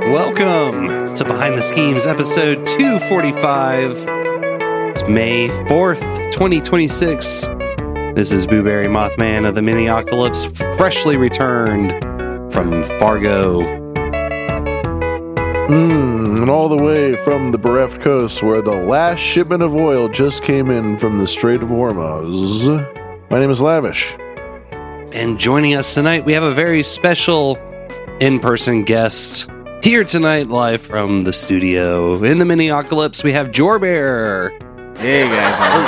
Welcome to Behind the Schemes, episode 245. It's May 4th, 2026. This is Booberry Mothman of the Miniocalypse, freshly returned from Fargo. And all the way from the bereft coast where the last shipment of oil just came in from the Strait of Hormuz. My name is Lavish. And joining us tonight, we have a very special in-person guest here tonight, live from the studio. In the Miniocalypse, we have Jorbear. Hey guys, how's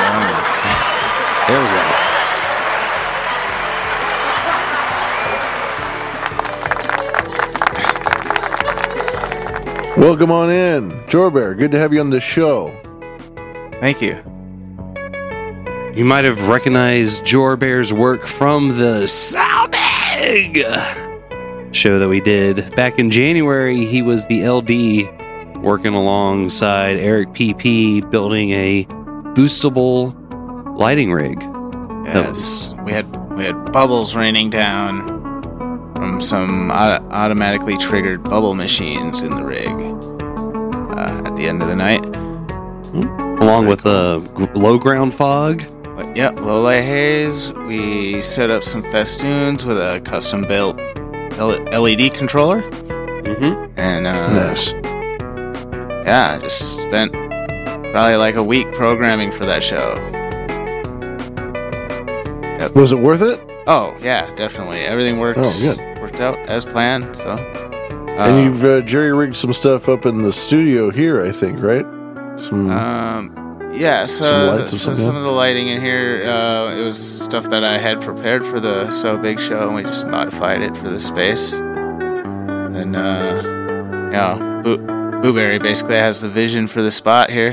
There we go. Welcome on in. Jorbear, good to have you on the show. Thank you. You might have recognized Jorbear's work from the Salbig show that we did back in January. He was the LD working alongside Eric PP building a boostable lighting rig. Yes, we had bubbles raining down from some automatically triggered bubble machines in the rig at the end of the night. Along with low ground fog. Yep, low light haze. We set up some festoons with a custom built LED controller. And Nice. yeah, I just spent probably like a week programming for that show. Yep. Was it worth it? Oh yeah, definitely. Everything worked out as planned. So, And you've jerry-rigged some stuff up in the studio here, I think, right? yeah. So some some of the lighting in here, it was stuff that I had prepared for the So Big show, and we just modified it for the space. And Booberry basically has the vision for the spot here.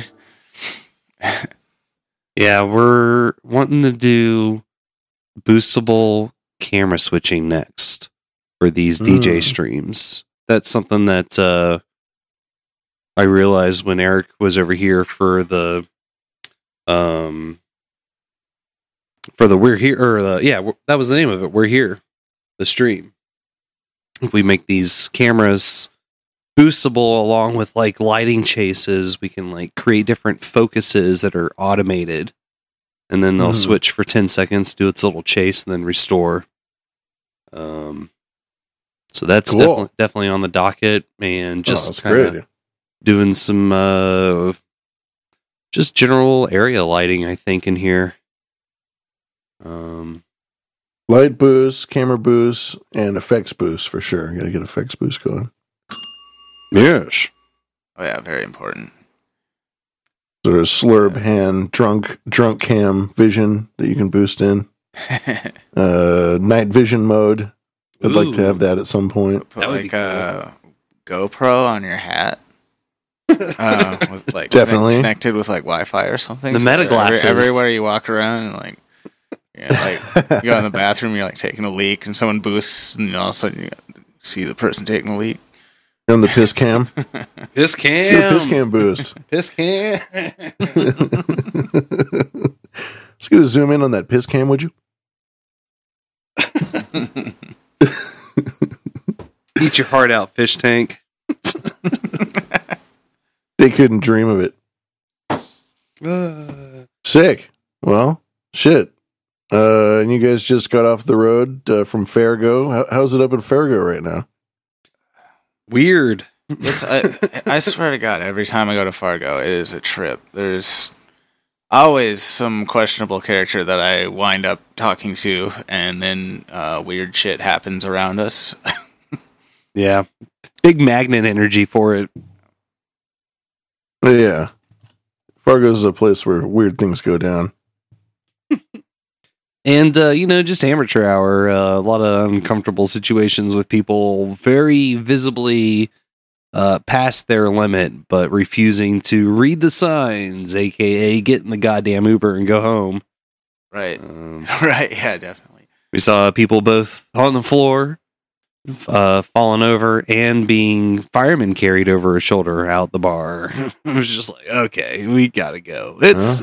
Yeah, we're wanting to do boostable camera switching next for these DJ streams. That's something that I realized when Eric was over here for the We're Here, or that was the name of it. We're Here, the stream. If we make these cameras boostable along with like lighting chases, we can like create different focuses that are automated, and then they'll switch for 10 seconds, do its little chase, and then restore. So that's cool. definitely on the docket, and just great. doing some just general area lighting, I think, in here. Light boost, camera boost, and effects boost for sure. You gotta get effects boost going. Yes. Oh yeah, very important. Sort of slurb hand, drunk cam vision that you can boost in. Night vision mode. I'd like to have that at some point. Put like a GoPro on your hat. With like Definitely connected with like Wi-Fi or something. The meta glasses. Everywhere you walk around, and like, like you go in the bathroom, you're like taking a leak, and someone boosts, and all of a sudden you see the person taking a leak. And the piss cam. Piss cam. Get a piss cam boost. Piss cam. Let's get a zoom in on that piss cam, would you? Eat your heart out, fish tank. They couldn't dream of it. Sick. Well, shit. And you guys just got off the road from Fargo. How's it up in Fargo right now? Weird. It's I swear to God, every time I go to Fargo, it is a trip. There's always some questionable character that I wind up talking to, and then weird shit happens around us. Yeah. Big magnet energy for it. Yeah. Fargo's a place where weird things go down. And, just amateur hour. A lot of uncomfortable situations with people very visibly past their limit, but refusing to read the signs, a.k.a. get in the goddamn Uber and go home. Right. Right, yeah, definitely. We saw people both on the floor, falling over, and being firemen carried over a shoulder out the bar. It was just like, okay, we gotta go. It's